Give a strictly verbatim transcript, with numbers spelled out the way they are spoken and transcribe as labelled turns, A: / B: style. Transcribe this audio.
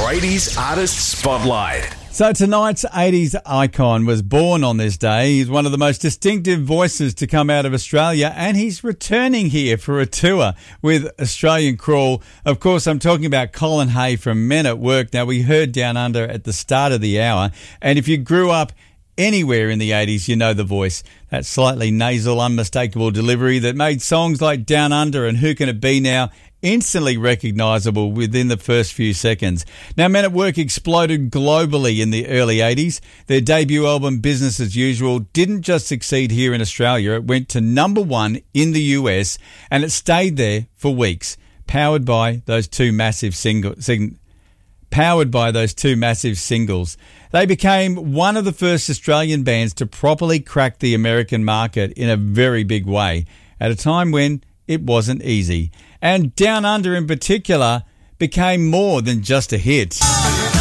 A: Brady's Artist Spotlight.
B: So tonight's eighties icon was born on this day. He's one of the most distinctive voices to come out of Australia, and he's returning here for a tour with Australian Crawl. Of course, I'm talking about Colin Hay from Men at Work. Now, we heard Down Under at the start of the hour, and if you grew up anywhere in the eighties, you know the voice. That slightly nasal, unmistakable delivery that made songs like Down Under and Who Can It Be Now instantly recognisable within the first few seconds. Now, Men at Work exploded globally in the early eighties. Their debut album, Business As Usual, didn't just succeed here in Australia. It went to number one in the U S, and it stayed there for weeks, powered by those two massive single, sing, powered by those two massive singles. They became one of the first Australian bands to properly crack the American market in a very big way, at a time when it wasn't easy. And Down Under in particular became more than just a hit.